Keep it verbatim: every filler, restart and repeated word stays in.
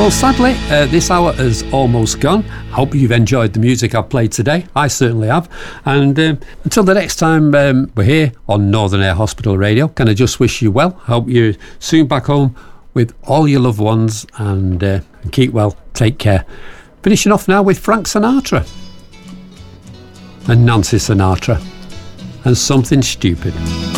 Well, sadly, uh, this hour is almost gone. I hope you've enjoyed the music I've played today. I certainly have. And um, until the next time um, we're here on Northern Air Hospital Radio, can I just wish you well? I hope you're soon back home with all your loved ones, and, uh, and keep well. Take care. Finishing off now with Frank Sinatra and Nancy Sinatra and Something Stupid.